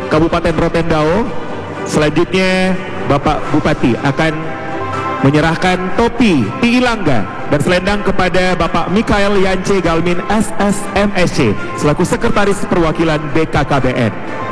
Kabupaten Rotendao. Selanjutnya Bapak Bupati akan menyerahkan topi Tiilangga dan selendang kepada Bapak Mikael Yance Galmin SSMSC selaku Sekretaris Perwakilan BKKBN.